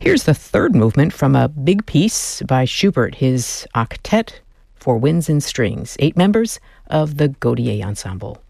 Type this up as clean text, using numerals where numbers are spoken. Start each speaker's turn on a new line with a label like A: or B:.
A: Here's the third movement from a big piece by Schubert, his Octet for Winds and Strings, 8 members of the Gaudier Ensemble.